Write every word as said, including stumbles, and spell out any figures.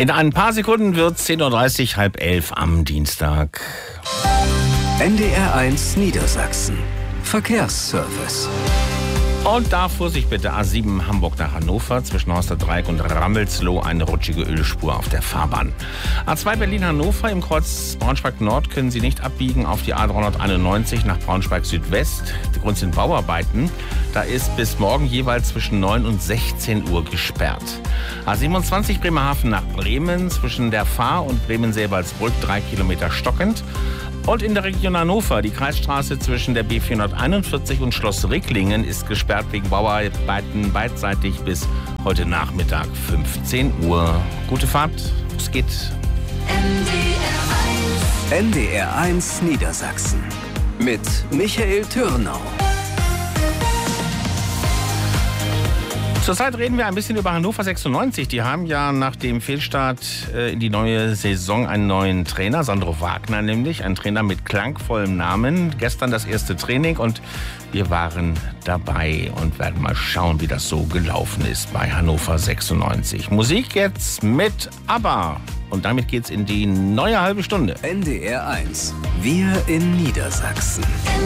In ein paar Sekunden wird es zehn Uhr dreißig, halb elf am Dienstag. N D R eins Niedersachsen. Verkehrsservice. Und da Vorsicht bitte, A sieben Hamburg nach Hannover, zwischen Horsterdreieck und Rammelsloh eine rutschige Ölspur auf der Fahrbahn. A zwei Berlin-Hannover im Kreuz Braunschweig-Nord können Sie nicht abbiegen auf die A dreihunderteinundneunzig nach Braunschweig-Südwest. Der Grund sind Bauarbeiten. Da ist bis morgen jeweils zwischen neun und sechzehn Uhr gesperrt. A siebenundzwanzig Bremerhaven nach Bremen, zwischen der Fahr und Bremen-Seebaldsbrück drei Kilometer stockend. Und in der Region Hannover, die Kreisstraße zwischen der B vierhunderteinundvierzig und Schloss Ricklingen ist gesperrt wegen Bauarbeiten beidseitig bis heute Nachmittag fünfzehn Uhr. Gute Fahrt, es geht. N D R eins Niedersachsen mit Michael Türnau. Zurzeit reden wir ein bisschen über Hannover sechsundneunzig. Die haben ja nach dem Fehlstart äh, in die neue Saison einen neuen Trainer, Sandro Wagner nämlich, ein Trainer mit klangvollem Namen. Gestern das erste Training und wir waren dabei und werden mal schauen, wie das so gelaufen ist bei Hannover sechsundneunzig. Musik jetzt mit ABBA und damit geht's in die neue halbe Stunde. N D R eins, wir in Niedersachsen.